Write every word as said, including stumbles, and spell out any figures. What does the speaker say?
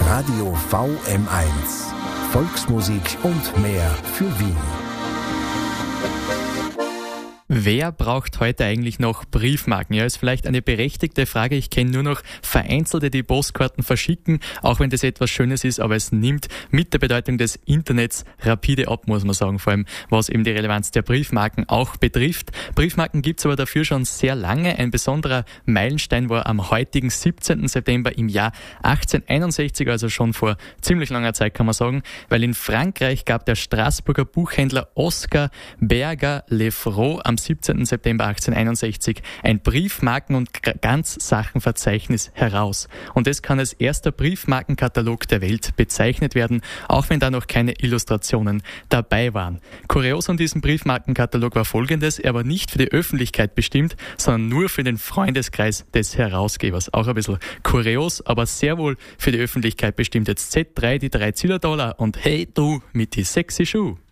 Radio V M eins. Volksmusik und mehr für Wien. Wer braucht heute eigentlich noch Briefmarken? Ja, ist vielleicht eine berechtigte Frage. Ich kenne nur noch Vereinzelte, die Postkarten verschicken, auch wenn das etwas Schönes ist, aber es nimmt mit der Bedeutung des Internets rapide ab, muss man sagen, vor allem was eben die Relevanz der Briefmarken auch betrifft. Briefmarken gibt es aber dafür schon sehr lange. Ein besonderer Meilenstein war am heutigen siebzehnten September im Jahr achtzehnhunderteinundsechzig, also schon vor ziemlich langer Zeit, kann man sagen, weil in Frankreich gab der Straßburger Buchhändler Oskar Berger-Lefroy am siebzehnten September achtzehnhunderteinundsechzig ein Briefmarken- und Ganzsachenverzeichnis heraus. Und das kann als erster Briefmarkenkatalog der Welt bezeichnet werden, auch wenn da noch keine Illustrationen dabei waren. Kurios an diesem Briefmarkenkatalog war folgendes: Er war nicht für die Öffentlichkeit bestimmt, sondern nur für den Freundeskreis des Herausgebers. Auch ein bisschen kurios, aber sehr wohl für die Öffentlichkeit bestimmt. Jetzt Z drei, die drei Ziller Dollar und hey du mit die sexy Schuh.